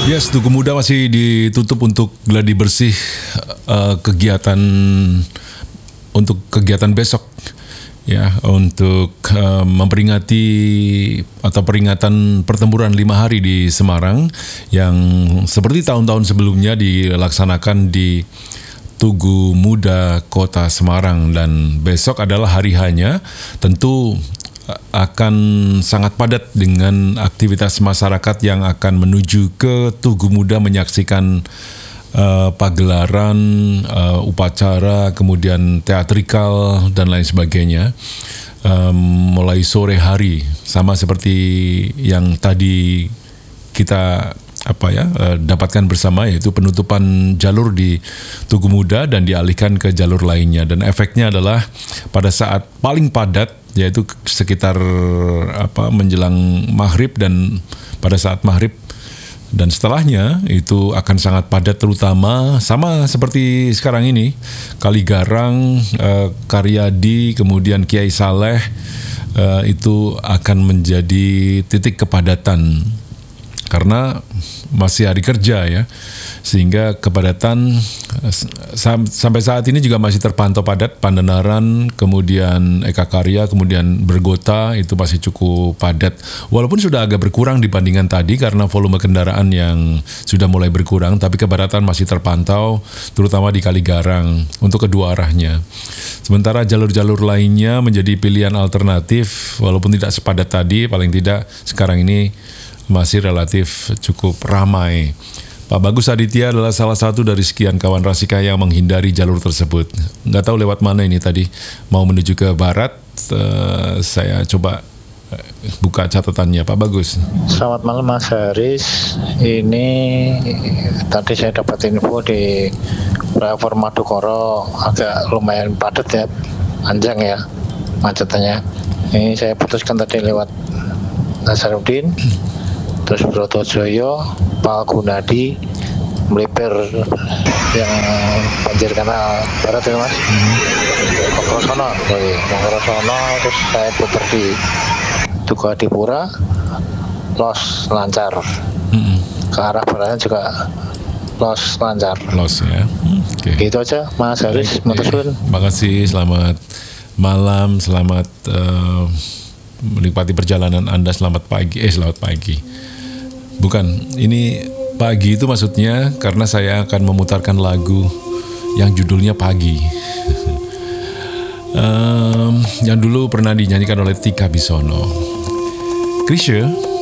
Yes, Tugu Muda masih ditutup untuk gladi bersih kegiatan untuk kegiatan besok ya, untuk memperingati atau peringatan pertempuran 5 hari di Semarang yang seperti tahun-tahun sebelumnya dilaksanakan di Tugu Muda Kota Semarang, dan besok adalah hari H-nya. Tentu akan sangat padat dengan aktivitas masyarakat yang akan menuju ke Tugu Muda menyaksikan pagelaran, upacara, kemudian teatrikal dan lain sebagainya, mulai sore hari, sama seperti yang tadi kita dapatkan bersama, yaitu penutupan jalur di Tugu Muda dan dialihkan ke jalur lainnya. Dan efeknya adalah pada saat paling padat, yaitu sekitar menjelang maghrib dan pada saat maghrib dan setelahnya itu akan sangat padat, terutama sama seperti sekarang ini, Kaligarang, Karyadi, kemudian Kiai Saleh, itu akan menjadi titik kepadatan karena masih hari kerja ya, sehingga kepadatan sampai saat ini juga masih terpantau padat. Pandanaran, kemudian Eka Karya, kemudian Bergota itu masih cukup padat, walaupun sudah agak berkurang dibandingkan tadi karena volume kendaraan yang sudah mulai berkurang, tapi kepadatan masih terpantau terutama di Kaligarang untuk kedua arahnya. Sementara jalur-jalur lainnya menjadi pilihan alternatif, walaupun tidak sepadat tadi, paling tidak sekarang ini masih relatif cukup ramai. Pak Bagus Aditya adalah salah satu dari sekian kawan Rasika yang menghindari jalur tersebut. Nggak tahu lewat mana ini tadi, mau menuju ke barat. Saya coba buka catatannya, Pak Bagus. Selamat malam Mas Haris. Ini tadi saya dapat info di Flyover Madukoro agak lumayan padat ya, panjang ya macetannya. Ini saya putuskan tadi lewat Nasaruddin, terus Brotojoyo, Pak Gunadi, melipir yang banjir kanal barat ya Mas, Mangkurosono, terus saya putar di Tugu Adipura, los lancar, ke arah baratnya juga los lancar. Los ya. Okay. Gitu aja Mas Haris, matur. Makasih, selamat malam, selamat menikmati perjalanan Anda. Selamat pagi. Bukan, ini pagi itu maksudnya karena saya akan memutarkan lagu yang judulnya Pagi. Yang dulu pernah dinyanyikan oleh Tika Bisono. Krisya